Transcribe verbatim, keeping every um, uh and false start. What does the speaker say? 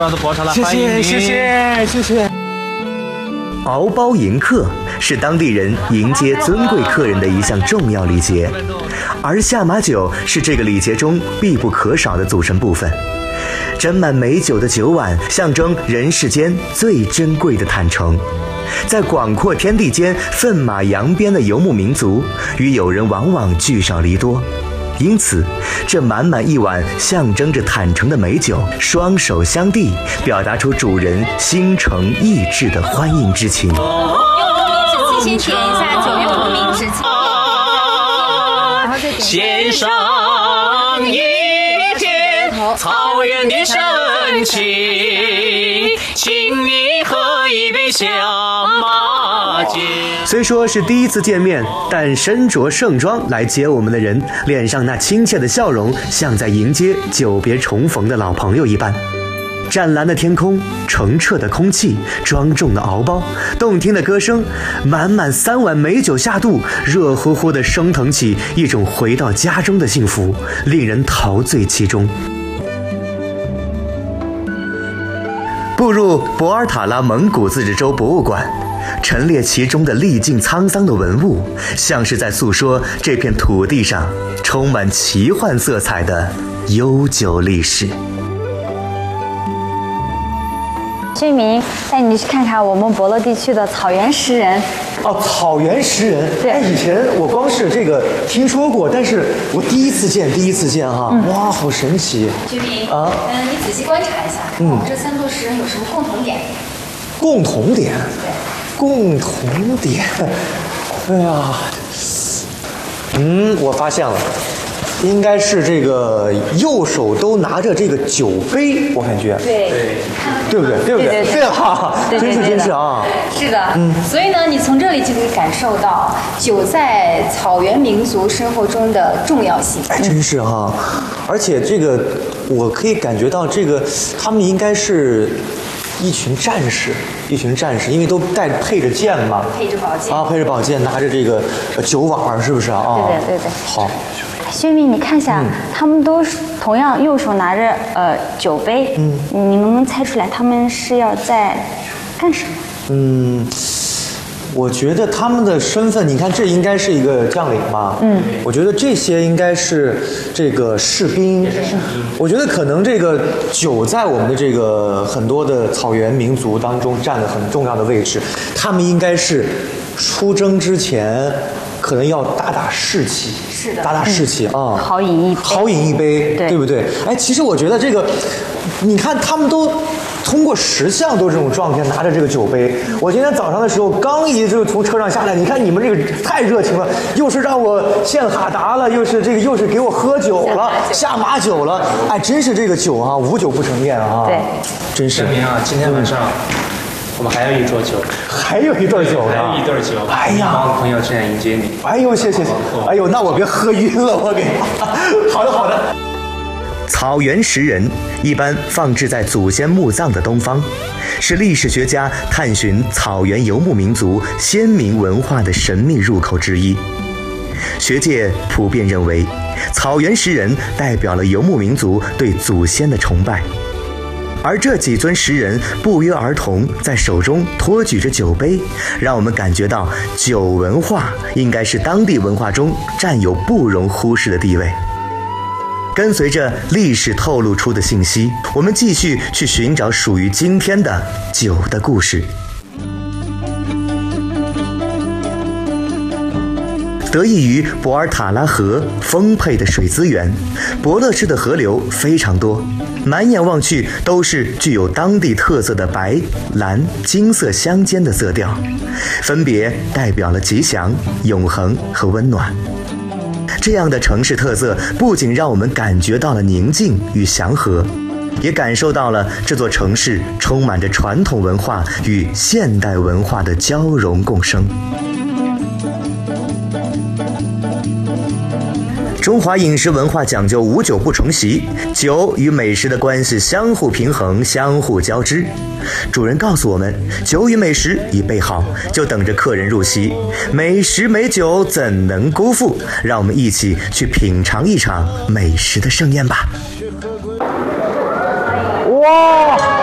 都播上了， 谢谢谢谢谢谢。 敖包迎客是当地人迎接尊贵客人的一项重要礼节，而下马酒是这个礼节中必不可少的组成部分。斟满美酒的酒碗，象征人世间最珍贵的坦诚。在广阔天地间奋马扬鞭的游牧民族，与友人往往聚少离多。因此，这满满一碗象征着坦诚的美酒，双手相递，表达出主人心诚意志的欢迎之情。 用无名指先点一下酒，用无名指轻，然后再点。 献上一片草原的深情，请你喝一杯小马酒。 虽说是第一次见面，但身着盛装来接我们的人，脸上那亲切的笑容，像在迎接久别重逢的老朋友一般。湛蓝的天空，澄澈的空气，庄重的敖包，动听的歌声，满满三碗美酒下肚，热乎乎的升腾起一种回到家中的幸福，令人陶醉其中。步入博尔塔拉蒙古自治州博物馆，陈列其中的历尽沧桑的文物，像是在诉说这片土地上充满奇幻色彩的悠久历史。 薛明带你去看看我们博乐地区的草原石人。 哦，草原石人。 对， 哎，以前我光是这个听说过，但是我第一次见，第一次见哈，嗯、哇，好神奇。 薛明啊， 嗯，你仔细观察一下，嗯，这三座石人有什么共同点？ 共同点？ 对， 共同点。哎呀，嗯，我发现了。应该是这个右手都拿着这个酒杯，我感觉。 对， 对不对？对不对？对哈，真是真是啊。 是的，嗯。所以呢，你从这里就可以感受到酒在草原民族生活中的重要性。 哎，真是哈，而且这个我可以感觉到，这个他们应该是一群战士，一群战士，因为都带配着剑嘛， 配着宝剑啊，配着宝剑，拿着这个酒碗，是不是啊？ 对对对对。 好。 薛明，你看一下，嗯、他们都是同样右手拿着呃酒杯，嗯，你能不能猜出来他们是要在干什么？ 嗯，我觉得他们的身份，你看这应该是一个将领嘛，嗯，我觉得这些应该是这个士兵，我觉得可能这个酒在我们的这个很多的草原民族当中占了很重要的位置，他们应该是出征之前。可能要打打士气， 是的， 打打士气啊、嗯， 豪饮一杯， 豪饮一杯，对，对不对？哎，其实我觉得这个，你看他们都通过十项都是这种状态，拿着这个酒杯。我今天早上的时候刚一就从车上下来，你看你们这个太热情了，又是让我献哈达了，又是这个又是给我喝酒了，下马酒了，哎，真是这个酒啊，无酒不成宴啊， 对， 真是。 证明啊，今天晚上。我们还有一桌酒， 还有一对酒呢， 还有一对酒。 哎呀， 帮朋友这样迎接你。 哎呦，谢谢谢。哎呦，那我别喝晕了，我给。好的好的。 草原石人一般放置在祖先墓葬的东方，是历史学家探寻草原游牧民族先民文化的神秘入口之一。学界普遍认为，草原石人代表了游牧民族对祖先的崇拜。而这几尊石人不约而同在手中托举着酒杯，让我们感觉到酒文化应该是当地文化中占有不容忽视的地位。跟随着历史透露出的信息，我们继续去寻找属于今天的酒的故事。得益于博尔塔拉河丰沛的水资源，博乐市的河流非常多，满眼望去都是具有当地特色的白、蓝、金色相间的色调，分别代表了吉祥、永恒和温暖。这样的城市特色不仅让我们感觉到了宁静与祥和，也感受到了这座城市充满着传统文化与现代文化的交融共生。中华饮食文化讲究无酒不成席，酒与美食的关系相互平衡，相互交织。主人告诉我们，酒与美食已备好，就等着客人入席。美食美酒怎能辜负？让我们一起去品尝一场美食的盛宴吧。 哇！